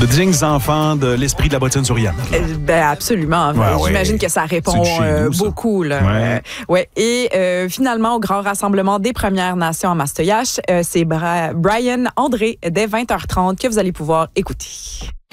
De dignes enfants de l'esprit de la bottine souriante. Absolument. J'imagine que ça répond nous, beaucoup. Là. Et finalement, au grand rassemblement des Premières Nations à Mastoyache, c'est Brian André dès 20h30 que vous allez pouvoir écouter.